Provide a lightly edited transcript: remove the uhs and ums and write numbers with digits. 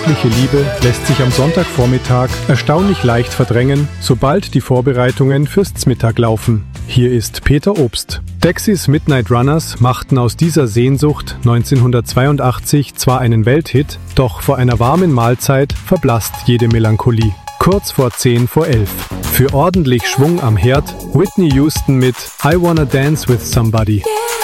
kindliche Liebe lässt sich am Sonntagvormittag erstaunlich leicht verdrängen, sobald die Vorbereitungen fürs Zmittag laufen. Hier ist Peter Obst. Dexys Midnight Runners machten aus dieser Sehnsucht 1982 zwar einen Welthit, doch vor einer warmen Mahlzeit verblasst jede Melancholie. Kurz vor 10 vor 11. Für ordentlich Schwung am Herd Whitney Houston mit I Wanna Dance with Somebody.